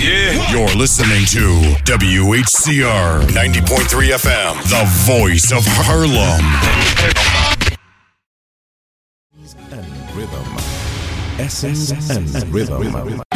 Yeah. You're listening to WHCR 90.3 FM, the voice of Harlem. And rhythm. Essence and rhythm.